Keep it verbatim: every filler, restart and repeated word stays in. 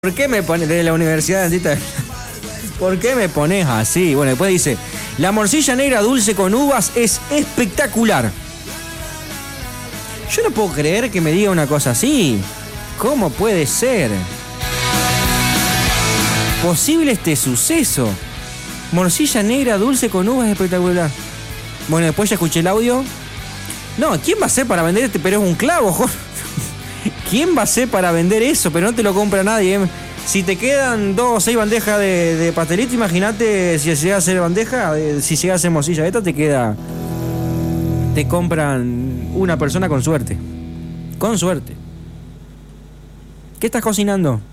¿Por qué me pones de la Universidad Dentista? ¿Por qué me pones así? Bueno, después dice, la morcilla negra dulce con uvas es espectacular. Yo no puedo creer que me diga una cosa así. ¿Cómo puede ser posible este suceso? Morcilla negra dulce con uvas es espectacular. Bueno, después ya escuché el audio. No, ¿quién va a ser para vender este? Pero es un clavo, Jorge. ¿Quién va a ser para vender eso? Pero no te lo compra nadie. Si te quedan dos o seis bandejas de, de pastelito, imagínate si llega a ser bandeja, si llega a ser morcilla esta, te queda... Te compran una persona con suerte. Con suerte. ¿Qué estás cocinando?